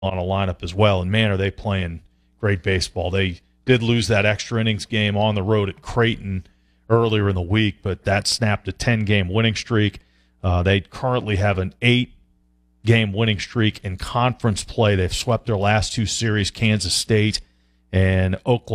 on a lineup as well. And, man, are they playing great baseball. They did lose that extra innings game on the road at Creighton earlier in the week, but that snapped a 10-game winning streak. They currently have an 8-game winning streak in conference play. They've swept their last 2 series, Kansas State and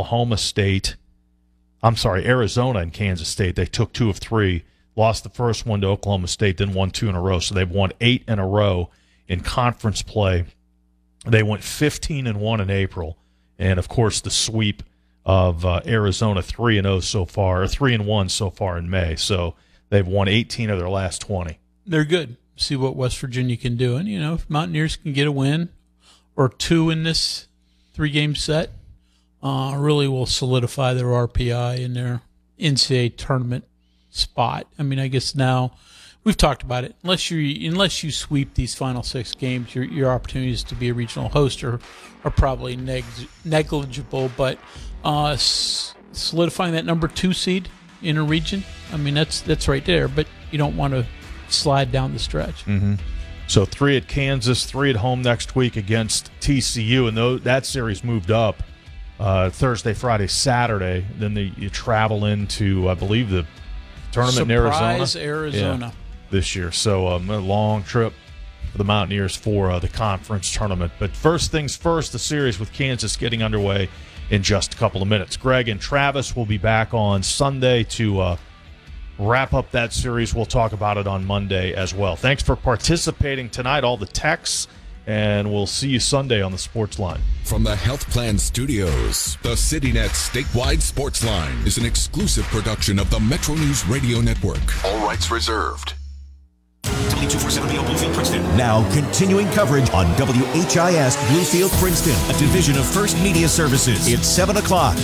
Arizona and Kansas State. They took 2 of 3, lost the first one to Oklahoma State, then won 2 in a row. So they've won 8 in a row in conference play. They went 15-1 in April. And, of course, the sweep of Arizona 3-0 so far, or 3-1 so far in May. So they've won 18 of their last 20. They're good. See what West Virginia can do. And, if Mountaineers can get a win or 2 in this 3-game set, really will solidify their RPI in their NCAA tournament spot. I mean, I guess now we've talked about it. Unless you sweep these final 6 games, your opportunities to be a regional host are probably negligible. But solidifying that number 2 seed in a region, I mean, that's right there. But you don't want to slide down the stretch. Mm-hmm. So 3 at Kansas, 3 at home next week against TCU, and that series moved up Thursday, Friday, Saturday. Then you travel into, I believe, the tournament Surprise, in Arizona. Arizona. This year. So a long trip for the Mountaineers for the conference tournament. But first things first, the series with Kansas getting underway in just a couple of minutes. Greg and Travis will be back on Sunday to wrap up that series. We'll talk about it on Monday as well. Thanks for participating tonight, all the texts, and we'll see you Sunday on the Sports Line. From the Health Plan Studios, the CityNet Statewide Sports Line is an exclusive production of the Metro News Radio Network. All rights reserved. W247 Bluefield, Princeton. Now continuing coverage on WHIS Bluefield, Princeton, a division of First Media Services. It's 7 o'clock.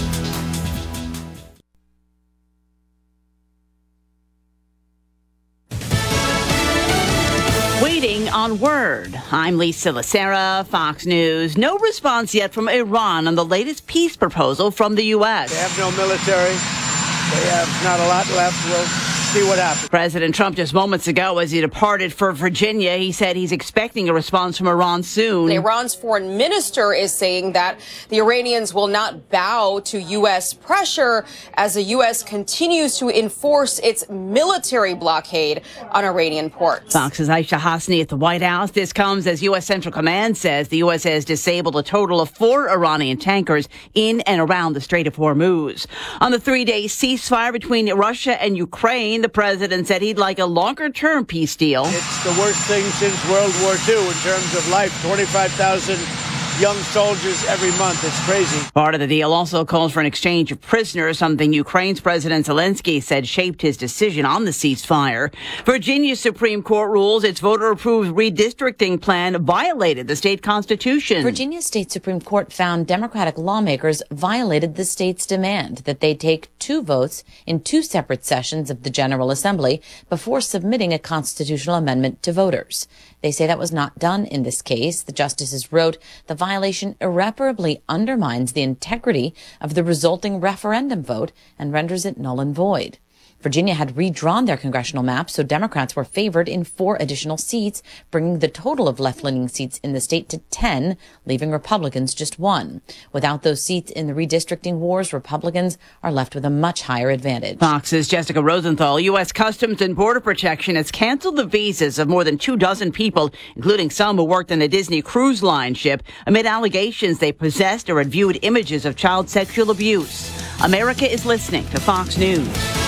Waiting on word. I'm Lisa Lacera, Fox News. No response yet from Iran on the latest peace proposal from the U.S. They have no military. They have not a lot left. We'll see what happens. President Trump just moments ago, as he departed for Virginia, he said he's expecting a response from Iran soon. Iran's foreign minister is saying that the Iranians will not bow to U.S. pressure as the U.S. continues to enforce its military blockade on Iranian ports. Fox's Aisha Hasni at the White House. This comes as U.S. Central Command says the U.S. has disabled a total of 4 Iranian tankers in and around the Strait of Hormuz. On the 3-day ceasefire between Russia and Ukraine, the president said he'd like a longer-term peace deal. It's the worst thing since World War II in terms of life. 25,000 young soldiers every month. It's crazy. Part of the deal also calls for an exchange of prisoners, something Ukraine's President Zelensky said shaped his decision on the ceasefire. Virginia's Supreme Court rules its voter-approved redistricting plan violated the state constitution. Virginia State Supreme Court found Democratic lawmakers violated the state's demand that they take 2 votes in 2 separate sessions of the General Assembly before submitting a constitutional amendment to voters. They say that was not done in this case. The justices wrote the violation irreparably undermines the integrity of the resulting referendum vote and renders it null and void. Virginia had redrawn their congressional map, so Democrats were favored in 4 additional seats, bringing the total of left-leaning seats in the state to 10, leaving Republicans just 1. Without those seats in the redistricting wars, Republicans are left with a much higher advantage. Fox's Jessica Rosenthal. U.S. Customs and Border Protection has canceled the visas of more than 24 people, including some who worked on a Disney Cruise Line ship, amid allegations they possessed or had viewed images of child sexual abuse. America is listening to Fox News.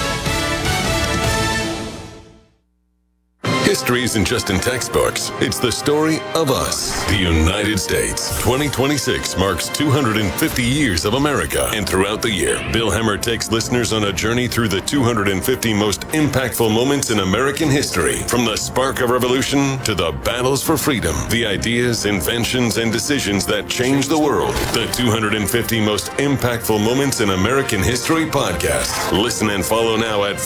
History isn't just in textbooks. It's the story of us, the United States. 2026 marks 250 years of America. And throughout the year, Bill Hemmer takes listeners on a journey through the 250 most impactful moments in American history. From the spark of revolution to the battles for freedom, the ideas, inventions, and decisions that changed the world. The 250 most impactful moments in American history podcast. Listen and follow now at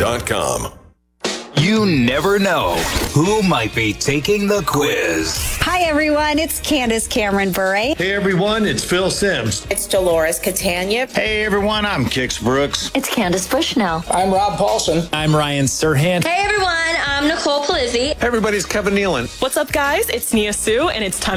foxnewspodcasts.com. You never know who might be taking the quiz. Hi, Hi, everyone. It's Candace Cameron Bure. Hey, everyone. It's Phil Simms. It's Dolores Catania. Hey, everyone. I'm Kix Brooks. It's Candace Bushnell. I'm Rob Paulson. I'm Ryan Serhant. Hey, everyone. I'm Nicole Polizzi. Hey, everybody. It's Kevin Nealon. What's up, guys? It's Nia Sue, and it's time